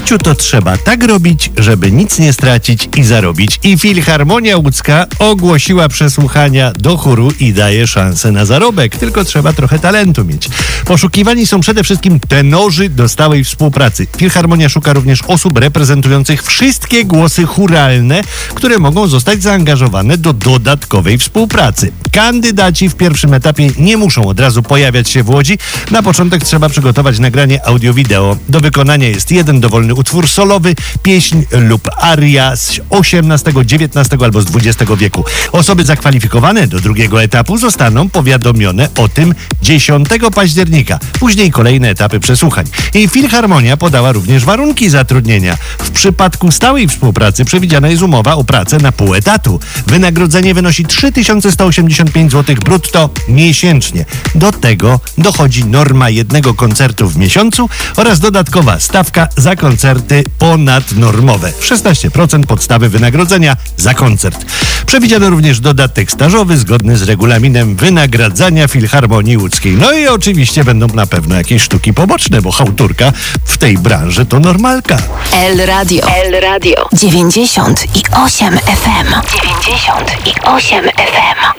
życiu to trzeba tak robić, żeby nic nie stracić i zarobić. I Filharmonia Łódzka ogłosiła przesłuchania do chóru i daje szansę na zarobek. Tylko trzeba trochę talentu mieć. Poszukiwani są przede wszystkim tenorzy do stałej współpracy. Filharmonia szuka również osób reprezentujących wszystkie głosy chóralne, które mogą zostać zaangażowane do dodatkowej współpracy. Kandydaci w pierwszym etapie nie muszą od razu pojawiać się w Łodzi. Na początek trzeba przygotować nagranie audio-wideo. Do wykonania jest jeden dowolny utwór solowy, pieśń lub aria z XVIII, XIX albo z XX wieku. Osoby zakwalifikowane do drugiego etapu zostaną powiadomione o tym 10 października. Później kolejne etapy przesłuchań. I Filharmonia podała również warunki zatrudnienia. W przypadku stałej współpracy przewidziana jest umowa o pracę na pół etatu. Wynagrodzenie wynosi 3185 zł brutto miesięcznie. Do tego dochodzi norma jednego koncertu w miesiącu oraz dodatkowa stawka za koncerty ponadnormowe. 16% podstawy wynagrodzenia za koncert. Przewidziano również dodatek stażowy zgodny z regulaminem wynagradzania Filharmonii Łódzkiej. No i oczywiście będą na pewno jakieś sztuki poboczne, bo chałturka w tej branży to normalka. El Radio 98 FM 98 FM